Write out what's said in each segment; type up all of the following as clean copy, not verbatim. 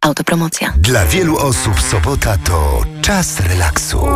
Autopromocja. Dla wielu osób sobota to czas relaksu.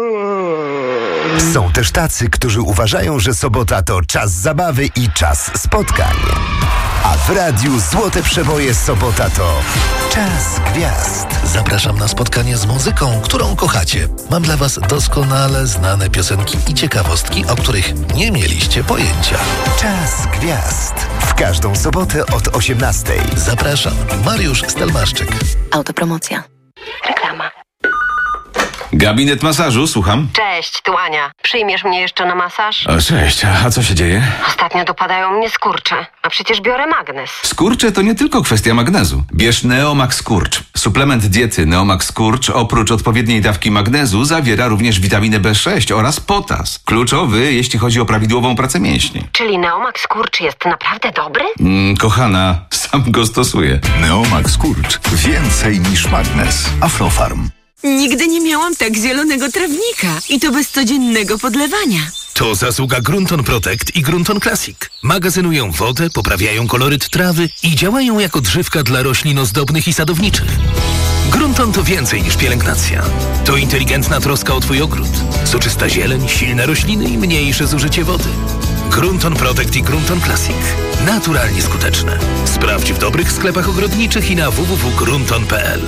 Są też tacy, którzy uważają, że sobota to czas zabawy i czas spotkań. A w radiu Złote Przeboje sobota to czas gwiazd. Zapraszam na spotkanie z muzyką, którą kochacie. Mam dla Was doskonale znane piosenki i ciekawostki, o których nie mieliście pojęcia. Czas gwiazd. W każdą sobotę od 18:00. Zapraszam, Mariusz Stelmaszczyk. Autopromocja. Reklama. Gabinet masażu, słucham. Cześć, tu Ania. Przyjmiesz mnie jeszcze na masaż? O, cześć, a co się dzieje? Ostatnio dopadają mnie skurcze, a przecież biorę magnes. Skurcze to nie tylko kwestia magnezu. Bierz Neomax Skurcz. Suplement diety Neomax Skurcz oprócz odpowiedniej dawki magnezu zawiera również witaminę B6 oraz potas. Kluczowy, jeśli chodzi o prawidłową pracę mięśni. Czyli Neomax Skurcz jest naprawdę dobry? Kochana, sam go stosuję. Neomax Skurcz. Więcej niż magnes. Aflofarm. Nigdy nie miałam tak zielonego trawnika i to bez codziennego podlewania. To zasługa Grunton Protect i Grunton Classic. Magazynują wodę, poprawiają koloryt trawy i działają jako odżywka dla roślin ozdobnych i sadowniczych. Grunton to więcej niż pielęgnacja. To inteligentna troska o Twój ogród. Soczysta zieleń, silne rośliny i mniejsze zużycie wody. Grunton Protect i Grunton Classic. Naturalnie skuteczne. Sprawdź w dobrych sklepach ogrodniczych i na www.grunton.pl.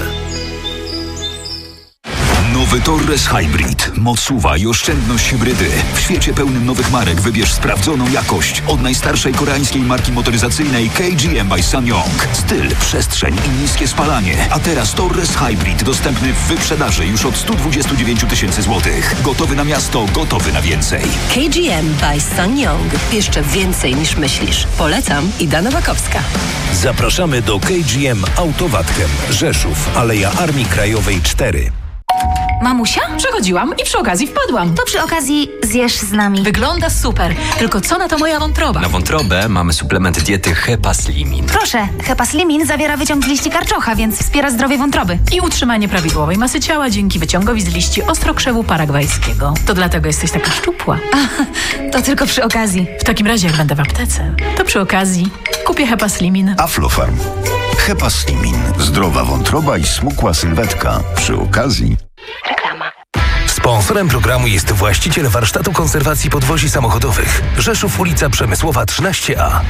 Nowy Torres Hybrid. Moc SUV i oszczędność hybrydy. W świecie pełnym nowych marek wybierz sprawdzoną jakość. Od najstarszej koreańskiej marki motoryzacyjnej KGM by SsangYong. Styl, przestrzeń i niskie spalanie. A teraz Torres Hybrid dostępny w wyprzedaży już od 129 000 złotych. Gotowy na miasto, gotowy na więcej. KGM by SsangYong. Jeszcze więcej niż myślisz. Polecam. Ida Nowakowska. Zapraszamy do KGM Autowatchem. Rzeszów, Aleja Armii Krajowej 4. Mamusia? Przechodziłam i przy okazji wpadłam. To przy okazji zjesz z nami. Wygląda super. Tylko co na to moja wątroba? Na wątrobę mamy suplement diety Hepaslimin. Proszę, Hepaslimin zawiera wyciąg z liści karczocha, więc wspiera zdrowie wątroby. I utrzymanie prawidłowej masy ciała dzięki wyciągowi z liści ostrokrzewu paragwajskiego. To dlatego jesteś taka szczupła. To tylko przy okazji. W takim razie jak będę w aptece, to przy okazji kupię Hepaslimin. Aflofarm. Hepaslimin. Zdrowa wątroba i smukła sylwetka. Przy okazji. Reklama. Sponsorem programu jest właściciel warsztatu konserwacji podwozi samochodowych. Rzeszów, ulica Przemysłowa 13A.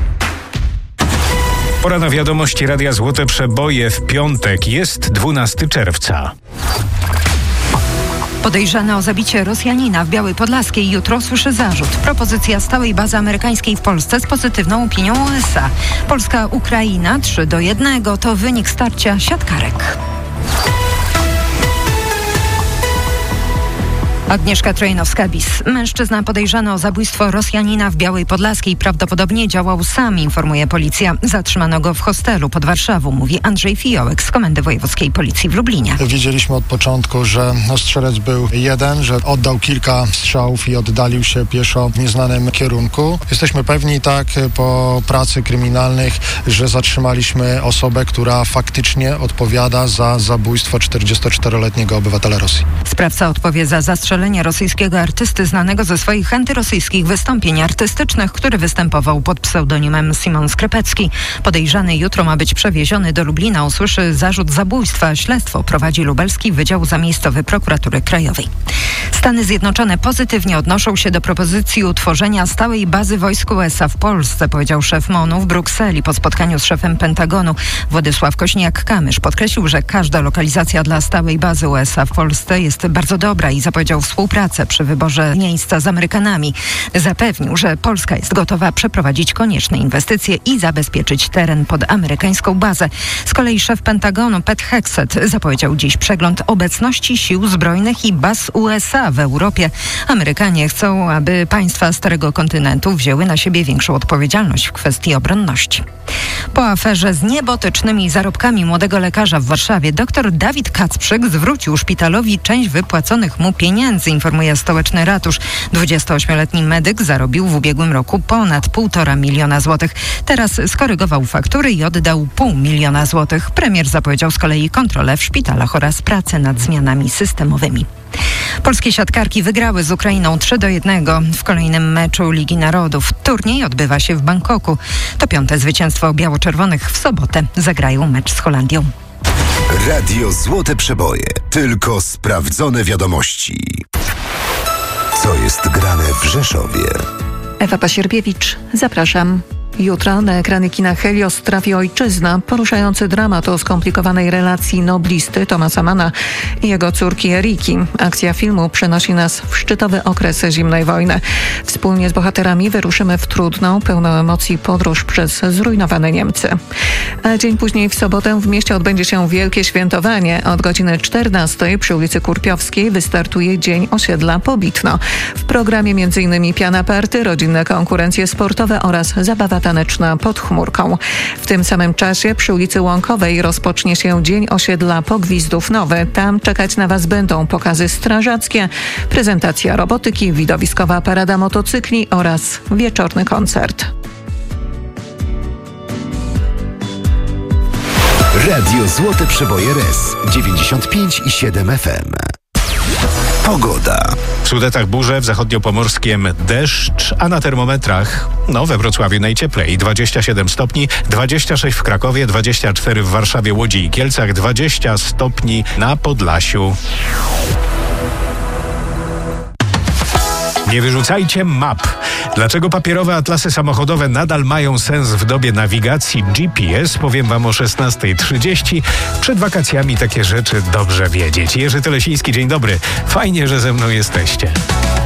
Pora na wiadomości Radia Złote Przeboje w piątek. Jest 12 czerwca. Podejrzany o zabicie Rosjanina w Białej Podlaskiej jutro słyszy zarzut. Propozycja stałej bazy amerykańskiej w Polsce z pozytywną opinią USA. Polska-Ukraina 3-1 to wynik starcia siatkarek. Agnieszka Trojnowska-Bis. Mężczyzna podejrzany o zabójstwo Rosjanina w Białej Podlaskiej prawdopodobnie działał sam, informuje policja. Zatrzymano go w hostelu pod Warszawą, mówi Andrzej Fiołek z Komendy Wojewódzkiej Policji w Lublinie. Wiedzieliśmy od początku, że strzelec był jeden, że oddał kilka strzałów i oddalił się pieszo w nieznanym kierunku. Jesteśmy pewni po pracy kryminalnych, że zatrzymaliśmy osobę, która faktycznie odpowiada za zabójstwo 44-letniego obywatela Rosji. Sprawca odpowie za zastrzelenie rosyjskiego artysty znanego ze swoich antyrosyjskich wystąpień artystycznych, który występował pod pseudonimem Simon Skrypecki. Podejrzany jutro ma być przewieziony do Lublina. Usłyszy zarzut zabójstwa. Śledztwo prowadzi Lubelski Wydział Zamiejscowy Prokuratury Krajowej. Stany Zjednoczone pozytywnie odnoszą się do propozycji utworzenia stałej bazy wojsk USA w Polsce, powiedział szef MON-u w Brukseli po spotkaniu z szefem Pentagonu. Władysław Kośniak-Kamysz podkreślił, że każda lokalizacja dla stałej bazy USA w Polsce jest bardzo dobra i zapowiedział współpracę przy wyborze miejsca z Amerykanami. Zapewnił, że Polska jest gotowa przeprowadzić konieczne inwestycje i zabezpieczyć teren pod amerykańską bazę. Z kolei szef Pentagonu Pete Hegseth zapowiedział dziś przegląd obecności sił zbrojnych i baz USA w Europie. Amerykanie chcą, aby państwa Starego Kontynentu wzięły na siebie większą odpowiedzialność w kwestii obronności. Po aferze z niebotycznymi zarobkami młodego lekarza w Warszawie dr Dawid Kacprzyk zwrócił szpitalowi część wypłaconych mu pieniędzy, informuje stołeczny ratusz. 28-letni medyk zarobił w ubiegłym roku ponad 1,5 miliona złotych. Teraz skorygował faktury i oddał 500 000 złotych. Premier zapowiedział z kolei kontrolę w szpitalach oraz pracę nad zmianami systemowymi. Polskie siatkarki wygrały z Ukrainą 3-1 w kolejnym meczu Ligi Narodów. Turniej odbywa się w Bangkoku. To 5. zwycięstwo biało-czerwonych. W sobotę zagrają mecz z Holandią. Radio Złote Przeboje. Tylko sprawdzone wiadomości. Co jest grane w Rzeszowie? Ewa Pasierbiewicz, zapraszam. Jutro na ekrany kina Helios trafi Ojczyzna, poruszający dramat o skomplikowanej relacji noblisty Thomasa Manna i jego córki Eriki. Akcja filmu przenosi nas w szczytowy okres zimnej wojny. Wspólnie z bohaterami wyruszymy w trudną, pełną emocji podróż przez zrujnowane Niemcy. A dzień później w sobotę w mieście odbędzie się wielkie świętowanie. Od godziny 14 przy ulicy Kurpiowskiej wystartuje Dzień Osiedla Pobitno. W programie m.in. piana party, rodzinne konkurencje sportowe oraz zabawa taneczna pod chmurką. W tym samym czasie przy ulicy Łąkowej rozpocznie się Dzień Osiedla Pogwizdów Nowy. Tam czekać na Was będą pokazy strażackie, prezentacja robotyki, widowiskowa parada motocykli oraz wieczorny koncert. Radio Złote Przeboje RS 95,7 FM. Pogoda. W Sudetach burze, w zachodniopomorskiem deszcz, a na termometrach, we Wrocławiu najcieplej, 27 stopni, 26 w Krakowie, 24 w Warszawie, Łodzi i Kielcach, 20 stopni na Podlasiu. Nie wyrzucajcie map. Dlaczego papierowe atlasy samochodowe nadal mają sens w dobie nawigacji GPS? Powiem Wam o 16:30. Przed wakacjami takie rzeczy dobrze wiedzieć. Jerzy Telesiński, dzień dobry. Fajnie, że ze mną jesteście.